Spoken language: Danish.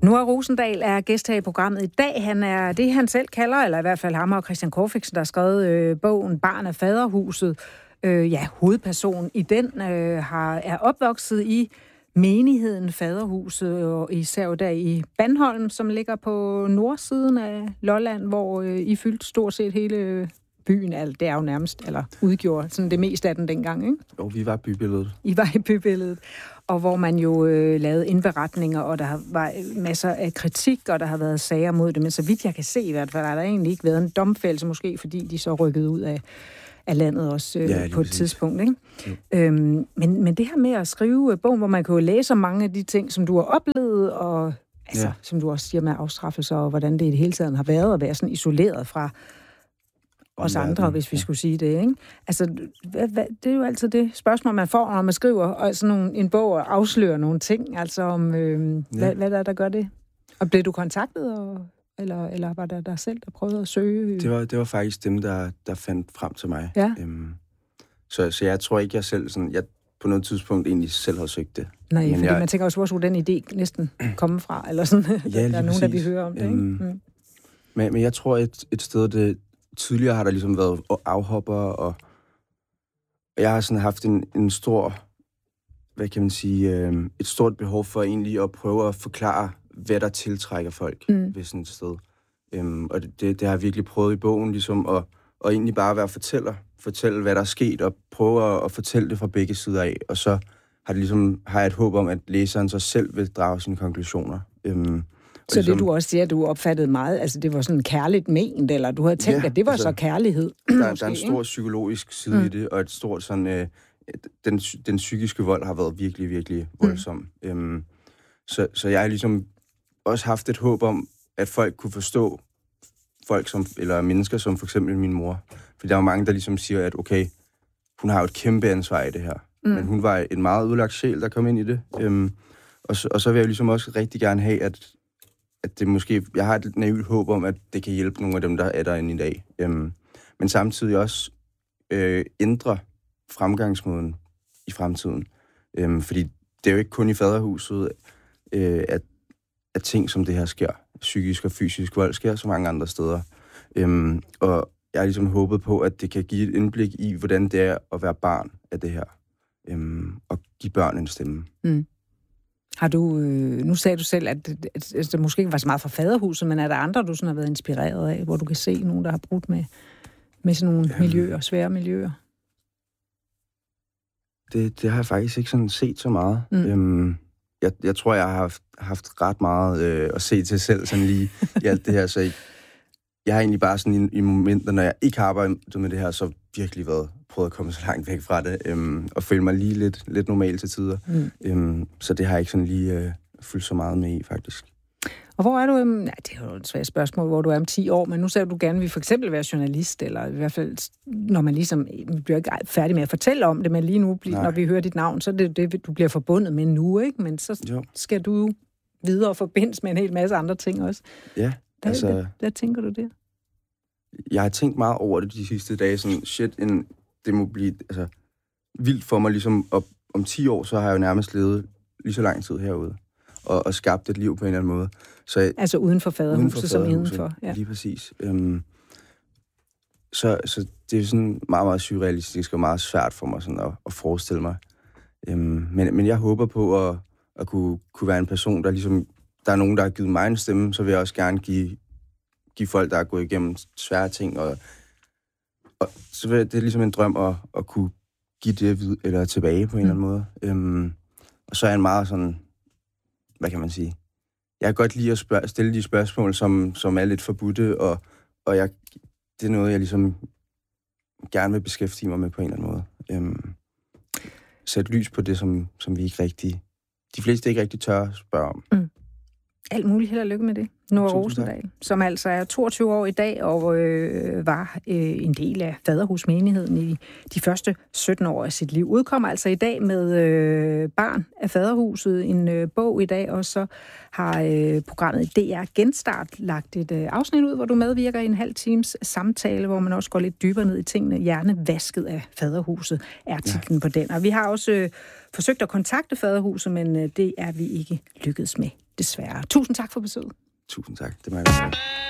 Noah Rosendal er gæst her i programmet i dag. Han er det, han selv kalder, eller i hvert fald ham og Christian Corfixen, der har skrevet bogen Barn af Faderhuset. Hovedpersonen i den er opvokset i menigheden Faderhuset, og især der i Bandholm, som ligger på nordsiden af Lolland, hvor I fyldte stort set hele byen. Altså, det er jo nærmest, eller udgjorde sådan det meste af den dengang, ikke? Jo, vi var bybilledet. I var i bybilledet. Og hvor man jo lavede indberetninger, og der var masser af kritik, og der har været sager mod det. Men så vidt jeg kan se i hvert fald, har der egentlig ikke været en domfældelse, måske fordi de så rykkede ud af landet også på et tidspunkt. Ikke? Men det her med at skrive bogen, hvor man kan jo læse om mange af de ting, som du har oplevet, og som du også siger med afstraffelser, og hvordan det i det hele taget har været at være sådan isoleret fra os andre, hvis vi skulle sige det, ikke? Altså, det er jo altid det spørgsmål, man får, når man skriver og sådan en bog og afslører nogle ting, altså om, hvad der gør det. Og blev du kontaktet, eller var der selv, der prøvede at søge? Det var faktisk dem, der fandt frem til mig. Ja. Så jeg tror ikke, jeg selv jeg på noget tidspunkt egentlig selv har søgt det. Nej, fordi man tænker også, hvor skulle den idé næsten komme fra, eller sådan. Ja, der er nogen, der vil høre om det, ikke? Men jeg tror, et sted, det tidligere har der ligesom været afhopper, og jeg har sådan haft en stor, hvad kan man sige, et stort behov for egentlig at prøve at forklare, hvad der tiltrækker folk ved sådan et sted. Og det har jeg virkelig prøvet i bogen, ligesom at egentlig bare være fortælle, hvad der er sket, og prøve at fortælle det fra begge sider af, og så har jeg et håb om, at læseren så selv vil drage sine konklusioner. Så det, du også siger, at du opfattede meget, altså det var sådan kærligt ment, eller du havde tænkt, at det var så kærlighed? Der er en stor psykologisk side i det, og et stort sådan, den psykiske vold har været virkelig, virkelig voldsom. Så jeg har ligesom også haft et håb om, at folk kunne forstå eller mennesker som for eksempel min mor. For der er jo mange, der ligesom siger, at okay, hun har jo et kæmpe ansvar i det her. Men hun var en meget udlagt sjæl, der kom ind i det. Og så vil jeg ligesom også rigtig gerne have, at det måske, jeg har et naivt håb om, at det kan hjælpe nogle af dem, der er derinde i dag. Men samtidig også ændre fremgangsmåden i fremtiden. Fordi det er jo ikke kun i Faderhuset, at ting som det her sker. Psykisk og fysisk vold sker så mange andre steder. Og jeg har ligesom håbet på, at det kan give et indblik i, hvordan det er at være barn af det her. Og give børn en stemme. Har du, nu sagde du selv, at det måske ikke var så meget fra Faderhuset, men er der andre, du sådan har været inspireret af, hvor du kan se nogen, der har brudt med sådan nogle miljøer, svære miljøer? Det har jeg faktisk ikke sådan set så meget. Jeg tror, jeg har haft ret meget at se til selv sådan lige i alt det her, så jeg har egentlig bare sådan i momenter, når jeg ikke har arbejdet med det her, så virkelig prøvet at komme så langt væk fra det, og føle mig lige lidt normal til tider. Så det har jeg ikke sådan lige fulgt så meget med i, faktisk. Og hvor er du, det er jo et svært spørgsmål, hvor du er om 10 år, men nu sagde du gerne, at vi for eksempel være journalist, eller i hvert fald, når man ligesom bliver ikke færdig med at fortælle om det, men lige nu, når vi hører dit navn, så er det det, du bliver forbundet med nu, ikke? Men så skal du videre og forbindes med en hel masse andre ting også. Ja, hvad tænker du der? Jeg har tænkt meget over det de sidste dage, sådan det må blive vildt for mig, ligesom om 10 år, så har jeg jo nærmest levet lige så lang tid herude, og skabt et liv på en eller anden måde. Så altså uden for Faderhuset som indenfor? Ja. Lige præcis. Så det er sådan meget, meget surrealistisk og meget svært for mig sådan at forestille mig. Men jeg håber på at kunne være en person, der ligesom, der er nogen, der har givet mig en stemme, så vil jeg også gerne give folk, der er gået igennem svære ting, og så det er ligesom en drøm at kunne give det eller tilbage på en eller anden måde. Og så er jeg en meget sådan, hvad kan man sige, jeg kan godt lide at stille de spørgsmål, som er lidt forbudte, og det er noget, jeg ligesom gerne vil beskæftige mig med på en eller anden måde. Sætte lys på det, som vi ikke rigtig, de fleste ikke rigtig tør spørge om. Alt muligt, held og lykke med det. Nora Rosendal, som altså er 22 år i dag og var en del af Faderhusmenigheden i de første 17 år af sit liv. Udkommer altså i dag med Barn af Faderhuset, en bog i dag, og så har programmet DR Genstart lagt et afsnit ud, hvor du medvirker i en halv times samtale, hvor man også går lidt dybere ned i tingene. Hjernevasket af Faderhuset er titlen på den. Og vi har også forsøgt at kontakte Faderhuset, men det er vi ikke lykkedes med, desværre. Tusind tak for besøget. Tusind tak. Det må jeg godt.